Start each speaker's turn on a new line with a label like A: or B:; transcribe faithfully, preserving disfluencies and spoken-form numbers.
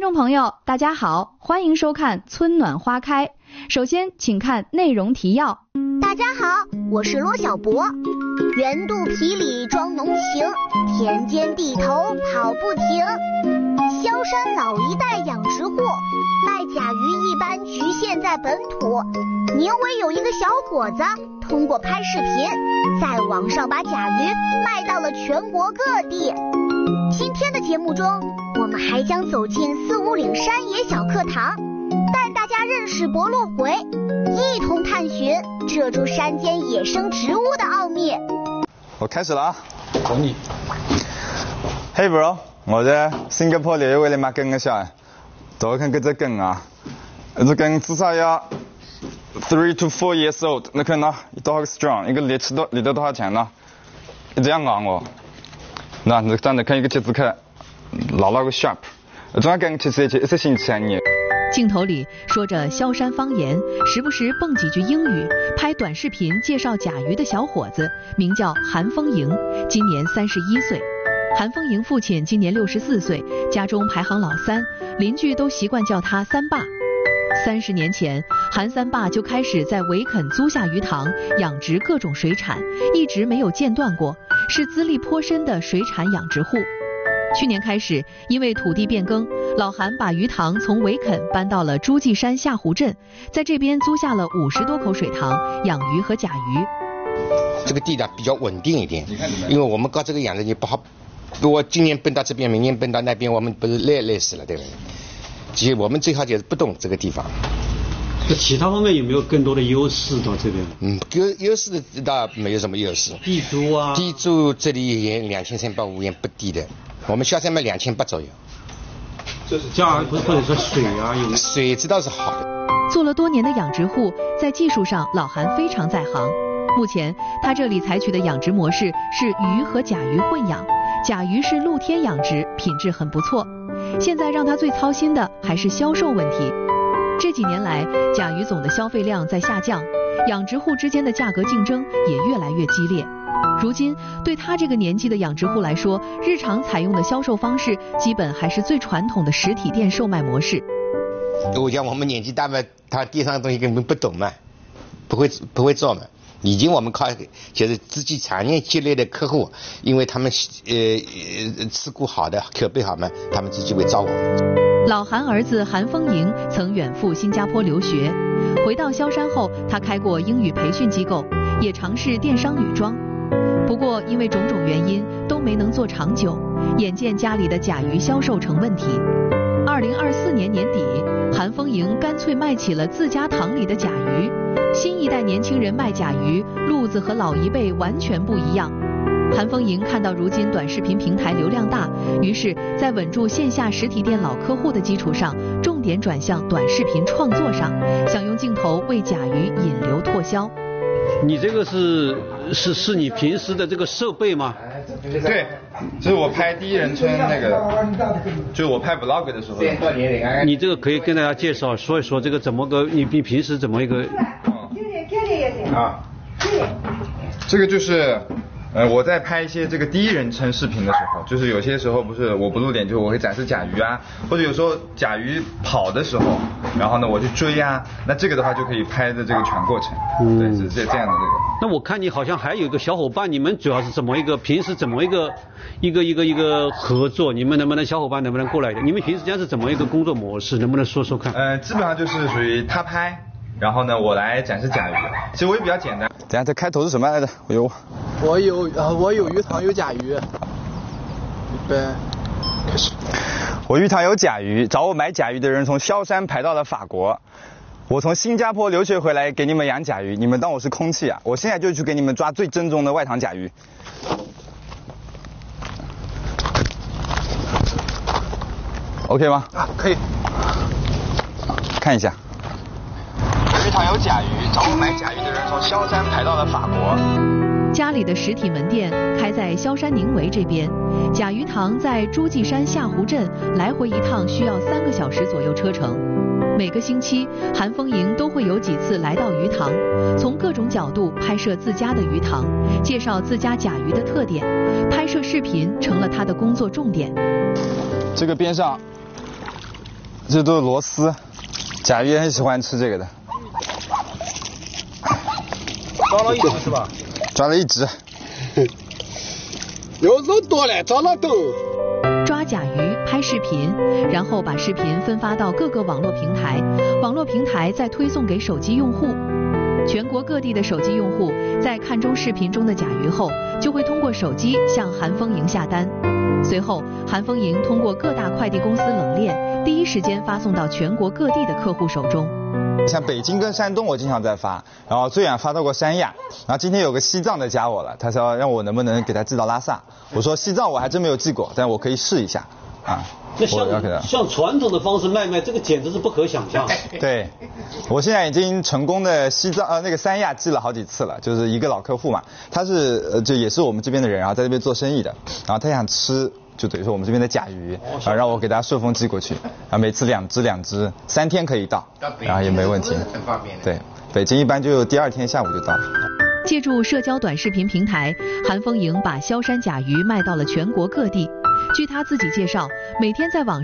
A: 众朋友，大家好，欢迎收看《春暖花开》。首先，请看内容提要。
B: 大家好，我是罗小博。圆肚皮里装浓情，田间地头跑不停。萧山老一代养殖户，卖甲鱼一般局限在本土。宁为有一个小伙子，通过拍视频，在网上把甲鱼卖到了全国各地。今天的节目中，我们还将走进四五岭山野小课堂，带大家认识博洛回，一同探寻这株山间野生植物的奥秘。
C: 我开始了啊！
D: 等你。
C: Hey bro， 我在新加坡留学回来买根个小，大家看这只根啊，这根至少要 three to four years old， 你看呢，多少 strong， 一个力气多力得多少钱呢？这样硬哦。那你这样子看一个节子看，老老个 sharp， 中间根其实就一些星期啊你。
E: 镜头里说着萧山方言，时不时蹦几句英语，拍短视频介绍甲鱼的小伙子名叫韩风营，今年三十一岁。韩风营父亲今年六十四岁，家中排行老三，邻居都习惯叫他三爸。三十年前，韩三爸就开始在维肯租下鱼塘，养殖各种水产，一直没有间断过，是资历颇深的水产养殖户。去年开始，因为土地变更，老韩把鱼塘从维肯搬到了诸暨山下湖镇，在这边租下了五十多口水塘，养鱼和甲鱼。
D: 这个地呢比较稳定一点，因为我们搞这个养殖也不好，我今年奔到这边，明年奔到那边，我们不是累累死了，对不对？其实我们最好就是不动这个地方。
F: 在其他方面有没有更多的优势到这边？
D: 嗯，优优势的倒没有什么优势。
F: 地租啊，
D: 地租这里也两千三百五元不低的，我们下山卖两千八左右。
F: 这是价或者说水啊，有
D: 水质倒是好的。
E: 做了多年的养殖户，在技术上老韩非常在行。目前他这里采取的养殖模式是鱼和甲鱼混养，甲鱼是露天养殖，品质很不错。现在让他最操心的还是销售问题。这几年来，甲鱼总的消费量在下降，养殖户之间的价格竞争也越来越激烈。如今对他这个年纪的养殖户来说，日常采用的销售方式基本还是最传统的实体店售卖模式。
D: 我讲我们年纪大嘛，他地上的东西根本不懂嘛，不会不会做嘛。已经我们靠就是自己常年积累的客户，因为他们呃呃吃过好的口碑好嘛，他们自己会找我们。
E: 老韩儿子韩风营曾远赴新加坡留学，回到萧山后，他开过英语培训机构，也尝试电商女装。不过因为种种原因都没能做长久，眼见家里的甲鱼销售成问题。二零二四年年底，韩风营干脆卖起了自家塘里的甲鱼。新一代年轻人卖甲鱼路子和老一辈完全不一样。韩风营看到如今短视频平台流量大，于是在稳住线下实体店老客户的基础上，重点转向短视频创作上，想用镜头为甲鱼引流拓销。
F: 你这个是是是你平时的这个设备吗？
C: 对，这是我拍第一人称那个，就是我拍 vlog 的时候。
F: 你这个可以跟大家介绍说一说这个怎么个，你你平时怎么一个？
C: 嗯、啊，这个就是。呃，我在拍一些这个第一人称视频的时候，就是有些时候不是我不露脸，就是我会展示甲鱼啊，或者有时候甲鱼跑的时候，然后呢我去追啊，那这个的话就可以拍的这个全过程，嗯、对，是这这样的这个。
F: 那我看你好像还有一个小伙伴，你们主要是怎么一个平时怎么一个一个一个一个合作？你们能不能小伙伴能不能过来一点？你们平时这样是怎么一个工作模式？能不能说说看？
C: 呃，基本上就是属于他拍，然后呢我来展示甲鱼，其实我也比较简单。等下这开头是什么来着？我有。
G: 我有啊，我有鱼塘有甲鱼。预备，开始。
C: 我鱼塘有甲鱼，找我买甲鱼的人从萧山排到了法国。我从新加坡留学回来给你们养甲鱼，你们当我是空气啊？我现在就去给你们抓最正宗的外塘甲鱼。OK 吗？
G: 啊，可以。
C: 看一下。鱼塘有甲鱼，找我买甲鱼的人从萧山排到了法国。
E: 家里的实体门店开在萧山宁围这边，甲鱼塘在诸暨山下湖镇，来回一趟需要三个小时左右车程。每个星期，韩风营都会有几次来到鱼塘，从各种角度拍摄自家的鱼塘，介绍自家甲鱼的特点，拍摄视频成了他的工作重点。
C: 这个边上这都是螺丝，甲鱼也很喜欢吃这个的。
H: 抓了一只是吧？
C: 抓了一只。
H: 有肉多了，抓了都。
E: 抓甲鱼、拍视频，然后把视频分发到各个网络平台，网络平台再推送给手机用户。全国各地的手机用户在看中视频中的甲鱼后，就会通过手机向韩丰营下单。随后，韩丰营通过各大快递公司冷链，第一时间发送到全国各地的客户手中。
C: 像北京跟山东我经常在发，然后最远发到过三亚，然后今天有个西藏的加我了，他说让我能不能给他寄到拉萨，我说西藏我还真没有寄过，但我可以试一下啊。
F: 那像像传统的方式卖卖，这个简直是不可想象。
C: 对，我现在已经成功的西藏呃那个三亚寄了好几次了，就是一个老客户嘛，他是呃就也是我们这边的人，然后在这边做生意的，然后他想吃。就等于说我们这边的甲鱼，啊，让我给大家顺丰寄过去，啊，每次两只两只，三天可以到，然后也没问题。
D: 很方便。
C: 对，北京一般就第二天下午就到。
E: 借助社交短视频平台，韩丰营把萧山甲鱼卖到了全国各地。据他自己介绍，每天在网